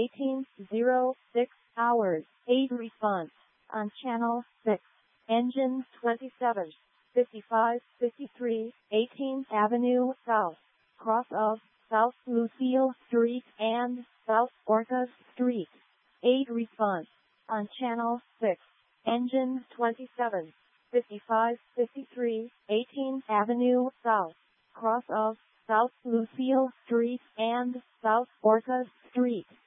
18:06 hours. 8 response on channel 6. Engine 27, 5553, 18th Avenue South, cross of South Lucille Street and South Orcas Street. 8 response on channel 6. Engine 27, 5553, 18th Avenue South, cross of South Lucille Street and South Orcas Street.